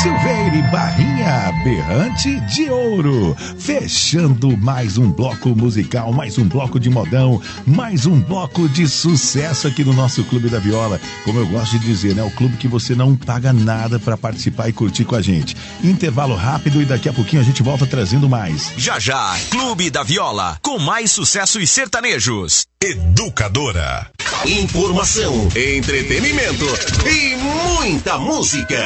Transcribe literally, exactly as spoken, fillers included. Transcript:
Silveira e Barrinha, Berrante de Ouro. Fechando mais um bloco musical, mais um bloco de modão, mais um bloco de sucesso aqui no nosso Clube da Viola. Como eu gosto de dizer, né? O clube que você não paga nada para participar e curtir com a gente. Intervalo rápido e daqui a pouquinho a gente volta trazendo mais. Já já, Clube da Viola, com mais sucessos sertanejos. Educadora. Informação, entretenimento e muita música.